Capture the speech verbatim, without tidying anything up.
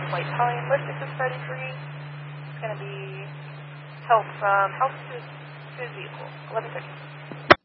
flight time. Listed to Friday three. It's going to be health from house to, to vehicle. eleven thirty.